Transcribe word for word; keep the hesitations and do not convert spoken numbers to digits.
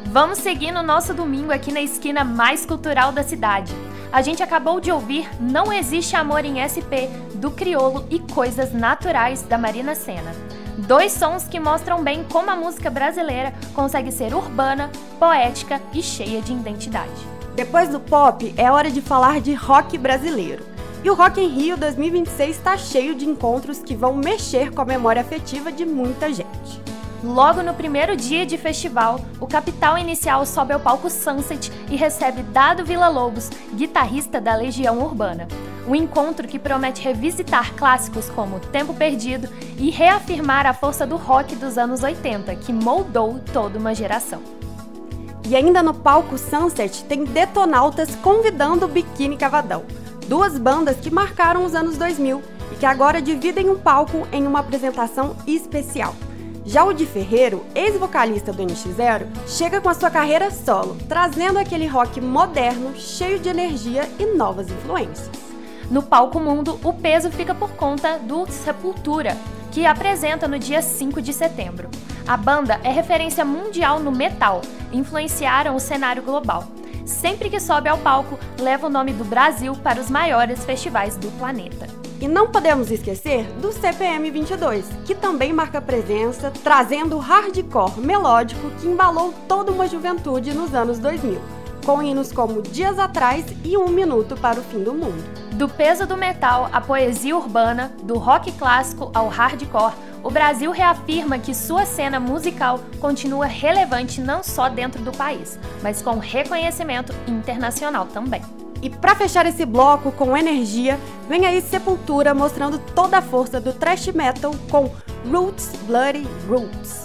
Vamos seguir no nosso domingo aqui na esquina mais cultural da cidade. A gente acabou de ouvir Não Existe Amor em S P, do Criolo, e Coisas Naturais, da Marina Sena. Dois sons que mostram bem como a música brasileira consegue ser urbana, poética e cheia de identidade. Depois do pop, é hora de falar de rock brasileiro. E o Rock in Rio dois mil e vinte e seis está cheio de encontros que vão mexer com a memória afetiva de muita gente. Logo no primeiro dia de festival, o Capital Inicial sobe ao palco Sunset e recebe Dado Villa-Lobos, guitarrista da Legião Urbana. Um encontro que promete revisitar clássicos como Tempo Perdido e reafirmar a força do rock dos anos oitenta, que moldou toda uma geração. E ainda no palco Sunset tem Detonautas convidando o Biquíni Cavadão, duas bandas que marcaram os anos dois mil e que agora dividem um palco em uma apresentação especial. Já o Di Ferreiro, ex-vocalista do N X Zero, chega com a sua carreira solo, trazendo aquele rock moderno, cheio de energia e novas influências. No palco Mundo, o peso fica por conta do Sepultura, que apresenta no dia cinco de setembro. A banda é referência mundial no metal, influenciaram o cenário global. Sempre que sobe ao palco, leva o nome do Brasil para os maiores festivais do planeta. E não podemos esquecer do C P M vinte e dois, que também marca presença, trazendo o hardcore melódico que embalou toda uma juventude nos anos dois mil, com hinos como Dias Atrás e Um Minuto para o Fim do Mundo. Do peso do metal à poesia urbana, do rock clássico ao hardcore, o Brasil reafirma que sua cena musical continua relevante não só dentro do país, mas com reconhecimento internacional também. E para fechar esse bloco com energia, vem aí Sepultura mostrando toda a força do thrash metal com Roots Bloody Roots.